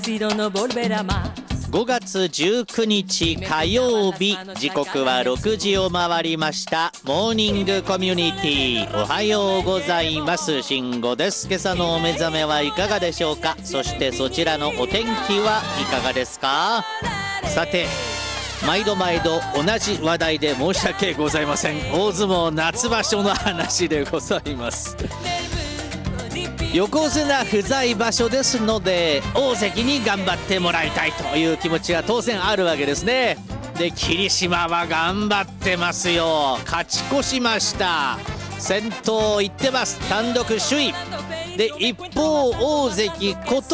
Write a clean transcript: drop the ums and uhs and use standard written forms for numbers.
5月19日火曜日、時刻は6時を回りました。モーニングコミュニティ、おはようございます。慎吾です。今朝のお目覚めはいかがでしょうか。そしてそちらのお天気はいかがですか。さて、毎度毎度同じ話題で申し訳ございません。大相撲夏場所の話でございます。横綱不在場所ですので、大関に頑張ってもらいたいという気持ちが当然あるわけですね。で、霧島は頑張ってますよ。勝ち越しました。先頭行ってます。単独首位で、一方大関琴